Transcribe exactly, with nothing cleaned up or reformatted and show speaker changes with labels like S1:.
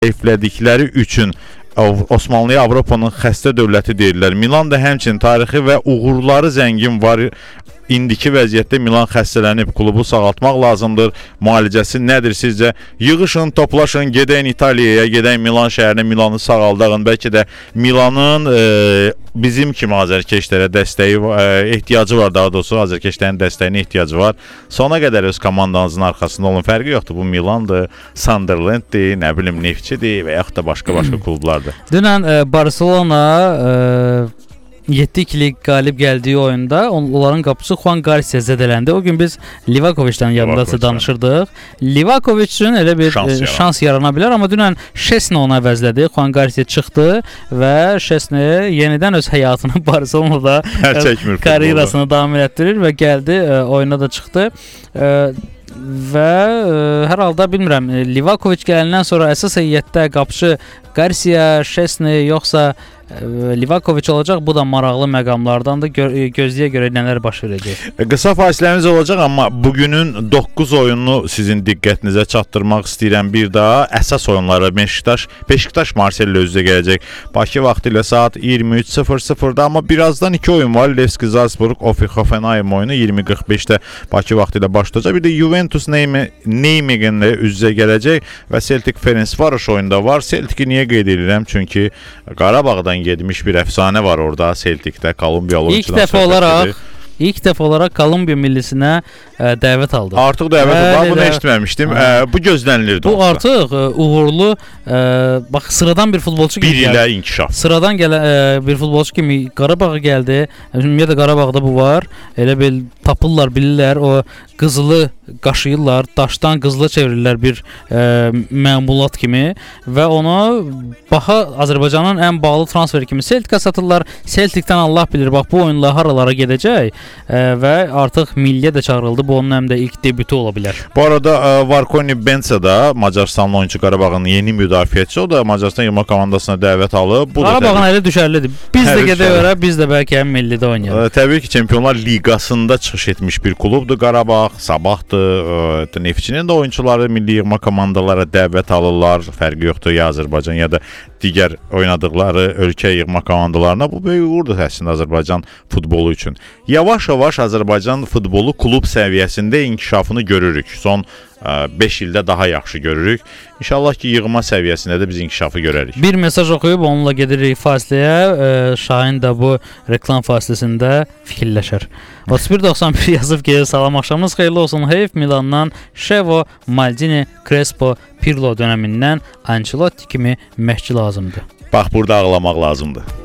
S1: zəiflədikləri üçün Osmanlıya Avropanın xəstə dövləti deyirlər. Milan da həmçinin tarixi və uğurları zəngin var. İndiki vəziyyətdə Milan xəstələnib, klubu sağaltmaq lazımdır. Müalicəsi nədir sizcə? Yığışın, toplaşın, gedəyin İtaliyaya, gedəyin Milan şəhərinə, Milanı sağaldağın. Bəlkə də Milanın e, bizim kimi azərkeşlərə dəstəyi, e, ehtiyacı var, daha doğrusu azərkeşlərin dəstəyinə ehtiyacı var. Sona qədər öz komandanızın arxasında olun. Fərqi yoxdur, bu Milandır, Sunderlanddir, nə bilim Neftçidir və yaxud da başqa-başqa klublardır.
S2: Dünən e, Barcelona e, yeddi ikilik qalib gəldiyi oyunda onların qapıçısı Juan Garcia zədələndi. O gün biz Livakovic'dən yanında danışırdıq. Livakovic üçün elə bir şans, e, şans yarana bilər, amma dünən Şesni ona əvəzlədi. Juan Garcia çıxdı və Şesni yenidən öz həyatını Barcelona'da e, karyerasını davam etdirir və gəldi, e, oyuna da çıxdı. E, və e, hər halda bilmirəm, Livakovic gələndən sonra əsas heyətdə qapıçı Garcia, Şesni yoxsa Livakovic olacaq. Bu da maraqlı məqamlardandır. Gö gözləyə görə nələr baş verəcək.
S1: Qısa fasiləmiz olacaq, amma bugünün doqquz oyununu sizin diqqətinizə çatdırmaq istəyirəm. Bir daha əsas oyunlara Beşiktaş, Beşiktaş Marsellə üzə gələcək. Bakı vaxtı ilə saat iyirmi üç sıfır sıfırda, amma birazdan iki oyun var. Levski Zalzburg, Ofik Hoffenheim oyunu iyirmi qırx beşdə Bakı vaxtı ilə başlayacaq. Bir də Juventus Nijmegenlə üzə gələcək və Celtic Ferencvaroş oyunda var. Celtic'i niyə qeyd edirəm? Çünki Qarabağdan getmiş bir əfsanə var orada Celtic'də, Kolumbiyalı oyuncudan.
S2: İlk dəfə olaraq İlk dəfə olaraq Kolumbiya millisinə ə, dəvət aldı.
S1: Artıq dəvət var, bunu eşitməmişdim. Ə, bu gözlənilirdi.
S2: Bu artıq ə, uğurlu, ə, bax sıradan bir futbolçu
S1: kimi bir ilə inkişaf.
S2: Sıradan gələn ə, bir futbolçu kimi Qarabağa gəldi. Ümumiyyətlə Qarabağda bu var. Elə bil tapırlar, bilirlər, o qızılı qaşıyırlar, daşdan qızıla çevirirlər bir ə, məmulat kimi və onu baha Azərbaycanın ən bağlı transferi kimi Celtic'ə satırlar. Celtic'dən Allah bilir, bax bu oyunlar haralara gedəcək. Ə, və artıq milliyə də çağırıldı. Bu onun həm də ilk debütü ola bilər.
S1: Bu arada ə, Varkoni Bensa da Macarıstanlı oyuncu, Qarabağın yeni müdafiəçisi, o da Macarıstan yığma komandasına dəvət alıb. Bu
S2: Qarabağın əli düşərlidir. Biz də gedə görə biz də bəlkə həm millidə oynayalım.
S1: Ə, təbii ki, Çempionlar Liqasında çıxış etmiş bir klubdur Qarabağ. Sabahdır, ə, Neftçinin də oyunçuları milli yığma komandalara dəvət alırlar. Fərqi yoxdur, ya Azərbaycan ya da digər oynadıqları ölkə yığma komandalarına. Bu böyük uğurdur əslində Azərbaycan futbolu üçün. Yavaş-yavaş Azərbaycan futbolu klub səviyyəsində inkişafını görürük. Son beş ildə daha yaxşı görürük. İnşallah ki, yığma səviyyəsində də biz inkişafı görərik.
S2: Bir mesaj oxuyub onunla gedirik fasiləyə. Şahin də bu reklam fasiləsində fikirləşər. otuz bir doxsan bir yazıb gedir. Salam, axşamınız xeyirli olsun. Heyf Milandan Şevo, Maldini, Crespo, Pirlo dönəmindən Ancelotti kimi məşqçi lazımdır.
S1: Bax, burada ağlamaq lazımdır.